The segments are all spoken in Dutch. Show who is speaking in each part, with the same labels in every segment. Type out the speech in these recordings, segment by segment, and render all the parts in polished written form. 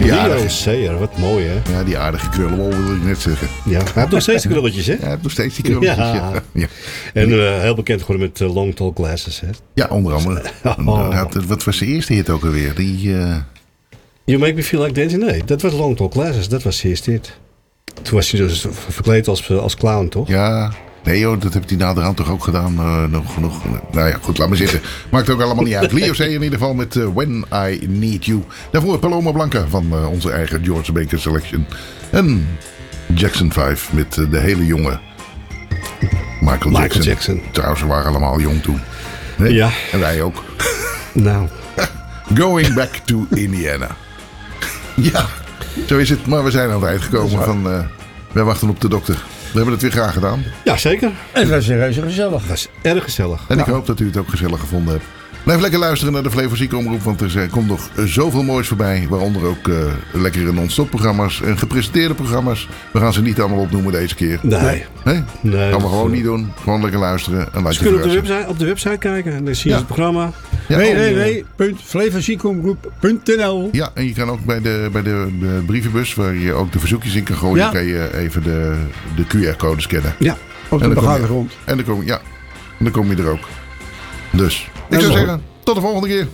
Speaker 1: Leo Sayer, wat mooi hè.
Speaker 2: Ja, die aardige krullenbol wil ik net zeggen.
Speaker 1: Ja, hij heeft nog steeds die krulletjes hè.
Speaker 2: Ja, hij heeft nog steeds die krulletjes.
Speaker 1: Ja.
Speaker 2: Ja.
Speaker 1: En heel bekend geworden met Long Tall Glasses hè.
Speaker 2: Ja, onder andere. Wat was de eerste hit ook alweer? Die...
Speaker 1: You Make Me Feel Like Dancing. Nee, dat was Long Tall Glasses. Dat was de eerste hit. Toen was hij dus verkleed als clown, toch?
Speaker 2: Ja, nee joh, dat heeft hij naderhand toch ook gedaan. Nog. Nou ja, goed, laat maar zitten. Maakt ook allemaal niet uit. Leo C in ieder geval met When I Need You. Daarvoor Paloma Blanca van onze eigen George Baker Selection. En Jackson 5 met de hele jonge Michael Jackson. Trouwens, ze waren allemaal jong toen. Nee?
Speaker 1: Ja.
Speaker 2: En wij ook.
Speaker 1: Nou.
Speaker 2: Going Back to Indiana. Ja, zo is het. Maar we zijn aan het eind gekomen van... wij wachten op de dokter. We hebben het weer graag gedaan.
Speaker 1: Ja, zeker.
Speaker 3: En het was reuze gezellig.
Speaker 1: Dat was erg gezellig.
Speaker 2: En ik hoop dat u het ook gezellig gevonden hebt. Blijf lekker luisteren naar de Flevo Zieke Omroep. Want er komt nog zoveel moois voorbij. Waaronder ook lekkere non-stop programma's. En gepresenteerde programma's. We gaan ze niet allemaal opnoemen deze keer.
Speaker 1: Nee.
Speaker 2: Gaan we gewoon niet doen. Gewoon lekker luisteren. En laat
Speaker 1: je kunt op de website kijken. En dan zie je het programma.
Speaker 2: Ja,
Speaker 3: www.flevoziekeomroep.nl.
Speaker 2: Ja, en je kan ook bij de brievenbus, waar je ook de verzoekjes in kan gooien, kan je even de QR-code scannen.
Speaker 1: Ja,
Speaker 3: op de begaangrond.
Speaker 2: En dan kom je er ook. Dus, ik zou zeggen, tot de volgende keer.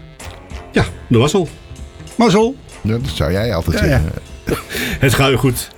Speaker 1: Ja, de mazzel.
Speaker 3: Mazzel.
Speaker 2: Ja, dat zou jij altijd zeggen.
Speaker 1: Het gaat weer goed.